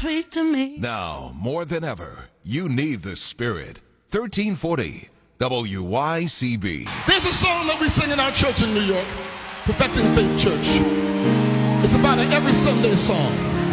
sweet to me. Now, more than ever, you need the Spirit. 1340 WYCB. There's a song that we sing in our church in New York, Perfecting Faith Church. It's about an every Sunday song.